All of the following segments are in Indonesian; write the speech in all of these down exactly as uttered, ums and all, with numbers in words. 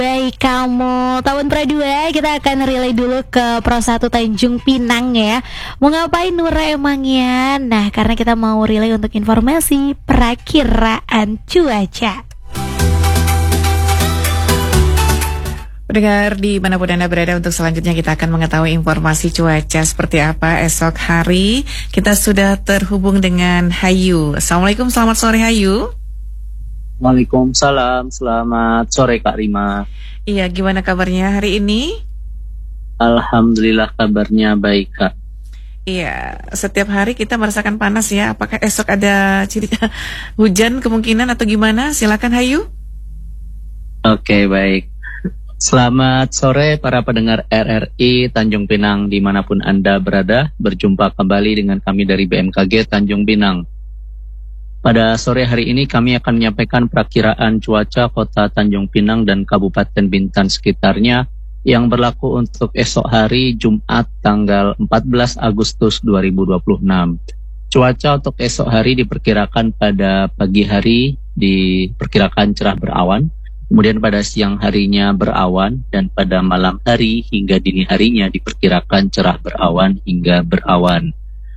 Baik kamu, tahun Pra dua kita akan relay dulu ke Pro satu Tanjung Pinang ya. Mau ngapain Nura emangnya? Nah, karena kita mau relay untuk informasi perakiraan cuaca. Pendengar dimanapun Anda berada, untuk selanjutnya kita akan mengetahui informasi cuaca seperti apa esok hari. Kita sudah terhubung dengan Hayu. Assalamualaikum, selamat sore Hayu. Waalaikumsalam, selamat sore Kak Rima. Iya, gimana kabarnya hari ini? Alhamdulillah kabarnya baik Kak. Iya, setiap hari kita merasakan panas ya. Apakah esok ada ciri hujan kemungkinan atau gimana? Silakan Hayu. Oke, baik. Selamat sore para pendengar R R I Tanjung Pinang dimanapun Anda berada. Berjumpa kembali dengan kami dari B M K G Tanjung Pinang. Pada sore hari ini kami akan menyampaikan perakiraan cuaca kota Tanjung Pinang dan Kabupaten Bintan sekitarnya yang berlaku untuk esok hari Jumat tanggal empat belas Agustus dua ribu dua puluh enam. Cuaca untuk esok hari diperkirakan pada pagi hari diperkirakan cerah berawan, kemudian pada siang harinya berawan, dan pada malam hari hingga dini harinya diperkirakan cerah berawan hingga berawan.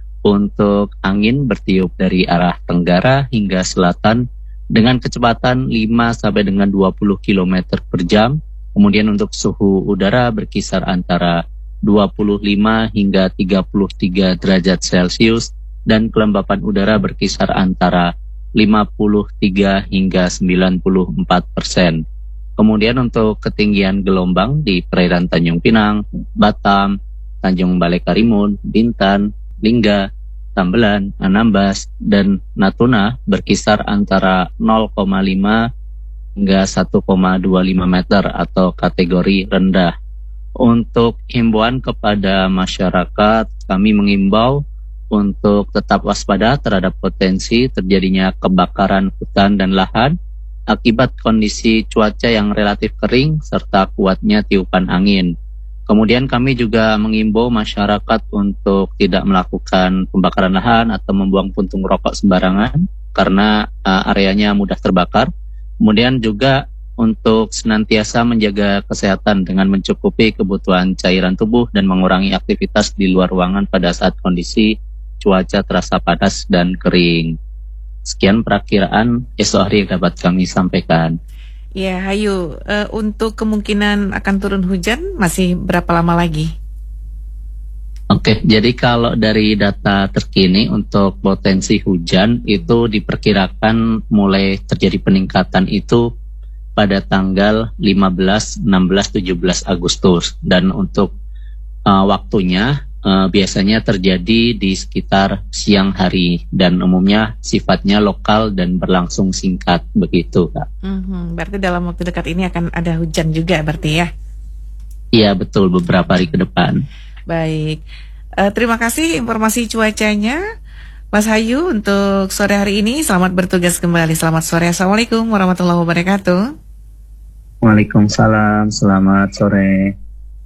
Untuk angin bertiup dari arah tenggara hingga selatan dengan kecepatan lima sampai dengan dua puluh kilometer per jam. Kemudian untuk suhu udara berkisar antara dua puluh lima hingga tiga puluh tiga derajat Celcius dan kelembapan udara berkisar antara lima puluh tiga hingga sembilan puluh empat persen. Kemudian untuk ketinggian gelombang di perairan Tanjung Pinang, Batam, Tanjung Balai Karimun, Bintan, Lingga, Tambelan, Anambas, dan Natuna berkisar antara nol koma lima hingga satu koma dua lima meter atau kategori rendah. Untuk himbauan kepada masyarakat, kami mengimbau untuk tetap waspada terhadap potensi terjadinya kebakaran hutan dan lahan akibat kondisi cuaca yang relatif kering serta kuatnya tiupan angin. Kemudian kami juga mengimbau masyarakat untuk tidak melakukan pembakaran lahan atau membuang puntung rokok sembarangan karena uh, areanya mudah terbakar. Kemudian juga untuk senantiasa menjaga kesehatan dengan mencukupi kebutuhan cairan tubuh dan mengurangi aktivitas di luar ruangan pada saat kondisi cuaca terasa panas dan kering. Sekian perakiraan esok hari yang dapat kami sampaikan. Ya, Hayu, uh, untuk kemungkinan akan turun hujan masih berapa lama lagi? Oke, jadi kalau dari data terkini untuk potensi hujan itu diperkirakan mulai terjadi peningkatan itu pada tanggal lima belas, enam belas, tujuh belas Agustus. Dan untuk uh, waktunya uh, biasanya terjadi di sekitar siang hari dan umumnya sifatnya lokal dan berlangsung singkat begitu, Kak. Mm-hmm, berarti dalam waktu dekat ini akan ada hujan juga berarti ya? Iya betul, beberapa hari ke depan. Baik, uh, terima kasih informasi cuacanya Mas Hayu untuk sore hari ini. Selamat bertugas kembali, selamat sore. Assalamualaikum warahmatullahi wabarakatuh. Waalaikumsalam, selamat sore.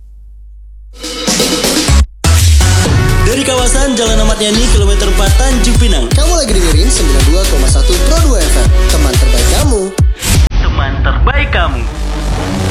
Dari kawasan Jalan Ahmad Yani, kilometer empat Tanjung Pinang, kamu lagi dengerin sembilan puluh dua koma satu Pro dua F M. Teman terbaik kamu. Teman terbaik kamu.